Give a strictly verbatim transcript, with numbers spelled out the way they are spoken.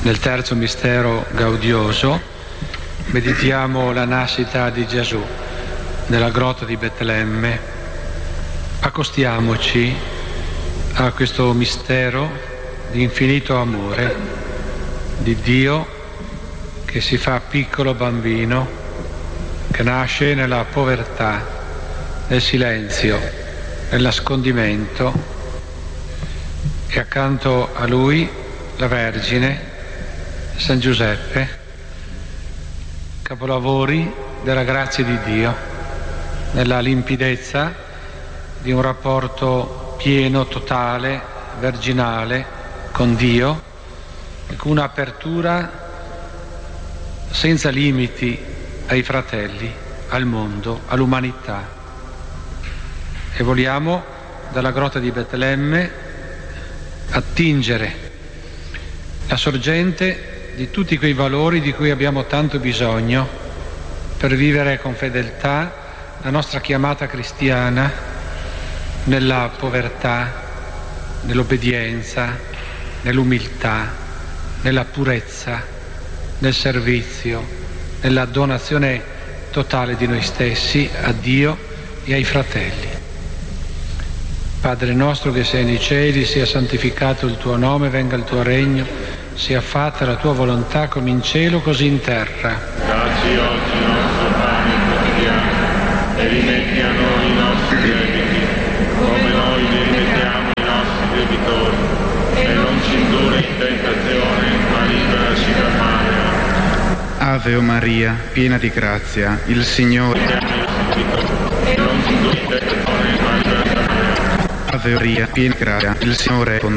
Nel terzo mistero gaudioso meditiamo la nascita di Gesù nella grotta di Betlemme. Accostiamoci a questo mistero di infinito amore di Dio che si fa piccolo bambino, che nasce nella povertà, nel silenzio, nel nascondimento, e accanto a lui la Vergine, San Giuseppe, capolavori della grazia di Dio, nella limpidezza di un rapporto pieno, totale, virginale con Dio, e con un'apertura senza limiti ai fratelli, al mondo, all'umanità. E vogliamo dalla grotta di Betlemme attingere la sorgente di tutti quei valori di cui abbiamo tanto bisogno per vivere con fedeltà la nostra chiamata cristiana nella povertà, nell'obbedienza, nell'umiltà, nella purezza, nel servizio, nella donazione totale di noi stessi a Dio e ai fratelli. Padre nostro che sei nei cieli, sia santificato il tuo nome, venga il tuo regno, sia fatta la tua volontà come in cielo così in terra. Dacci oggi il nostro pane quotidiano e rimetti a noi i nostri debiti, come noi li rimettiamo ai nostri debitori, e non ci indurre in tentazione, ma liberaci dal male. Ave o Maria, piena di grazia, il Signore E non ci indurre in tentazione, ma liberaci dal male. Ave Maria, piena di grazia, il Signore è con